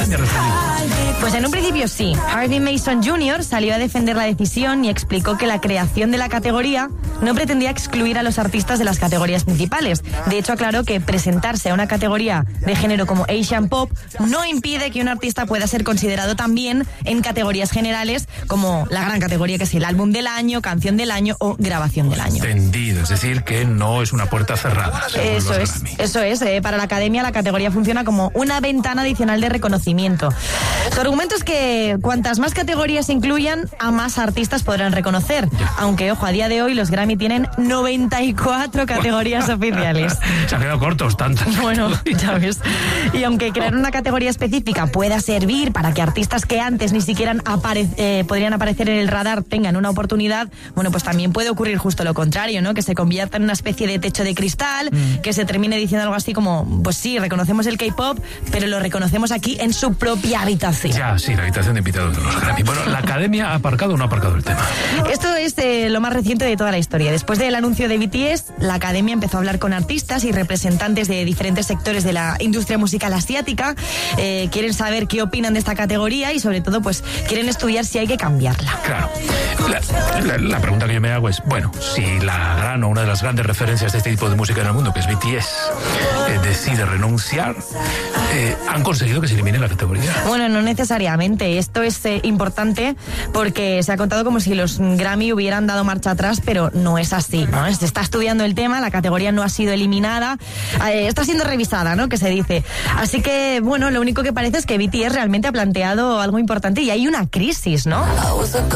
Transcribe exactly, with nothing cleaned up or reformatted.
academia ha respondido? Pues en un principio sí. Harvey Mason junior salió a defender la decisión y explicó que la creación de la categoría no pretendía excluir a los artistas de las categorías principales. De hecho, aclaró que presentarse a una categoría de género como Asian Pop no impide que un artista pueda ser considerado también en categorías generales como la gran categoría que es el álbum del año, canción del año o grabación del año. Entendido, es decir, que no es una puerta cerrada. Eso es, eso es. Eh, para la academia la categoría funciona como una ventana adicional de reconocimiento. Su argumento es que cuantas más categorías se incluyan, a más artistas podrán reconocer. Aunque, ojo, a día de hoy los Grammy tienen noventa y cuatro categorías oficiales. Se han quedado cortos tantos. Bueno, ya ves. Y aunque crear una categoría específica pueda servir para que artistas que antes ni siquiera apare- eh, podrían aparecer en el radar tengan una oportunidad, bueno, pues también puede ocurrir justo lo contrario, ¿no? Que se convierta en una especie de techo de cristal, mm. que se termine diciendo algo así como, pues sí, reconocemos el K-pop, pero lo reconocemos aquí en su propia habitación. Ya, sí, la habitación de invitados de los Grammy. Bueno, ¿la academia ha aparcado o no ha aparcado el tema? Esto es eh, lo más reciente de toda la historia. Después del anuncio de B T S, la academia empezó a hablar con artistas y representantes de diferentes sectores de la industria musical asiática. Eh, quieren saber qué opinan de esta categoría y sobre todo, pues, quieren estudiar si hay que cambiarla. Claro. La, la, la pregunta que yo me hago es, bueno, si la gran o una de las grandes referencias de este tipo de música en el mundo, que es B T S, eh, decide renunciar, eh, ¿han conseguido que se elimine la categoría? Bueno, no necesariamente. Esto es eh, importante porque se ha contado como si los Grammy hubieran dado marcha atrás, pero no es así, ¿no? Se está estudiando el tema, la categoría no ha sido eliminada, eh, está siendo revisada, ¿no? Que se dice. Así que, bueno, lo único que parece es que B T S realmente ha planteado algo importante y hay una crisis, ¿no?